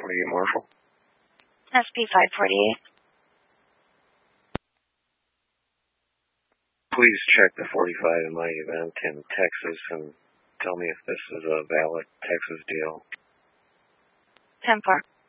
548 Marshall. SP 548. Please check the 45 in my event in Texas and tell me if this is a valid Texas deal. 10-4.